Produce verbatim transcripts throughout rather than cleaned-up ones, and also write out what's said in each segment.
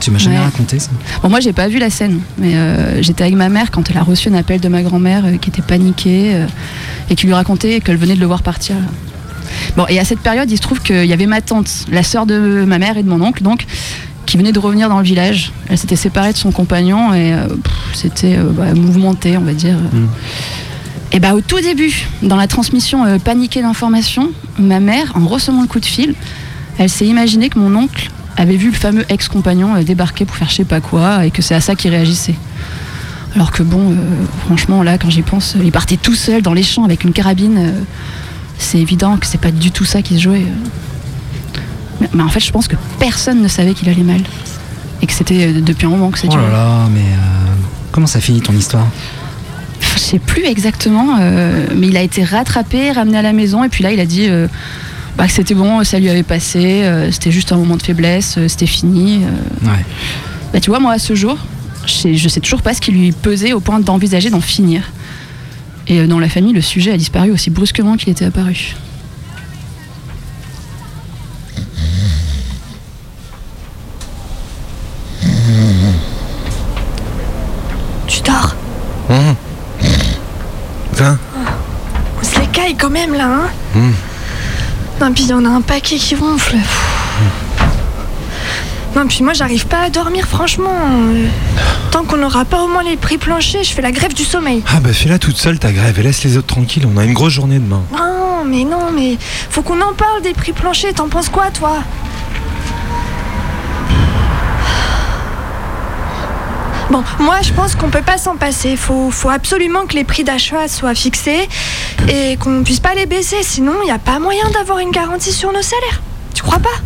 Tu m'as jamais Ouais. raconté ça. Bon, moi, j'ai pas vu la scène, mais euh, j'étais avec ma mère quand elle a reçu un appel de ma grand-mère euh, qui était paniquée euh, et qui lui racontait qu'elle venait de le voir partir. Bon, et à cette période, il se trouve qu'il y avait ma tante, la sœur de ma mère et de mon oncle, donc, qui venait de revenir dans le village. Elle s'était séparée de son compagnon et euh, pff, c'était euh, bah, mouvementé, on va dire. Mmh. Et bah, au tout début, dans la transmission euh, paniquée d'informations, ma mère, en recevant le coup de fil, elle s'est imaginée que mon oncle avait vu le fameux ex-compagnon euh, débarquer pour faire je sais pas quoi et que c'est à ça qu'il réagissait. Alors que bon, euh, franchement, là, quand j'y pense, euh, il partait tout seul dans les champs avec une carabine. Euh, c'est évident que c'est pas du tout ça qui se jouait. euh. Mais, mais en fait, je pense que personne ne savait qu'il allait mal. Et que c'était euh, depuis un moment que ça Oh durait. là là, mais euh, comment ça finit ton histoire? Je sais plus exactement, euh, mais il a été rattrapé, ramené à la maison, et puis là, il a dit euh, bah, que c'était bon, ça lui avait passé, euh, c'était juste un moment de faiblesse, euh, c'était fini. euh. Ouais. Bah, tu vois, moi, à ce jour, je sais, je sais toujours pas ce qui lui pesait au point d'envisager d'en finir. Et euh, dans la famille, le sujet a disparu aussi brusquement qu'il était apparu. Tu dors? Mmh. Tiens. On se les caille quand même là, hein? Mmh. Non, puis il y en a un paquet qui ronfle. Non, puis moi j'arrive pas à dormir, franchement. Euh, Tant qu'on n'aura pas au moins les prix planchers, je fais la grève du sommeil. Ah bah fais-la toute seule ta grève et laisse les autres tranquilles, on a une grosse journée demain. Non, mais non, mais faut qu'on en parle des prix planchers. T'en penses quoi, toi? Bon, moi je pense qu'on peut pas s'en passer. Faut, faut absolument que les prix d'achat soient fixés et qu'on puisse pas les baisser. Sinon, il n'y a pas moyen d'avoir une garantie sur nos salaires. Tu crois pas?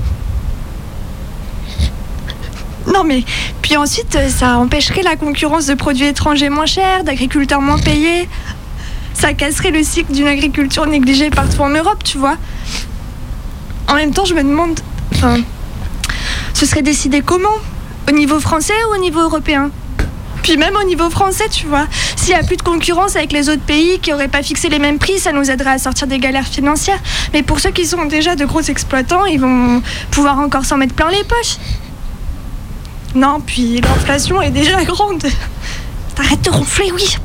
Non, mais puis ensuite, ça empêcherait la concurrence de produits étrangers moins chers, d'agriculteurs moins payés. Ça casserait le cycle d'une agriculture négligée partout en Europe, tu vois. En même temps, je me demande, enfin, ce serait décidé comment? Au niveau français ou au niveau européen? Puis même au niveau français, tu vois. S'il n'y a plus de concurrence avec les autres pays qui n'auraient pas fixé les mêmes prix, ça nous aiderait à sortir des galères financières. Mais pour ceux qui sont déjà de gros exploitants, ils vont pouvoir encore s'en mettre plein les poches. Non, puis l'inflation est déjà grande. Arrête de ronfler, oui.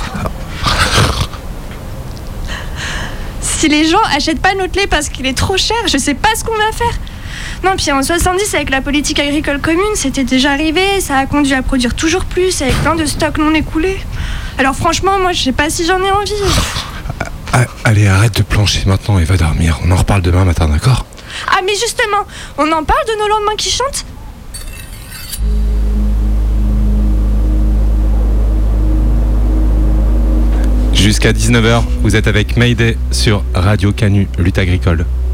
Si les gens achètent pas notre lait parce qu'il est trop cher, je sais pas ce qu'on va faire. Non, puis en soixante-dix, avec la politique agricole commune, c'était déjà arrivé, ça a conduit à produire toujours plus, avec plein de stocks non écoulés. Alors franchement, moi, je sais pas si j'en ai envie. Ah, allez, arrête de plancher maintenant et va dormir. On en reparle demain matin, d'accord? Ah, mais justement, on en parle de nos lendemains qui chantent? Jusqu'à dix-neuf heures, vous êtes avec Mayday sur Radio Canu, Lutte Agricole.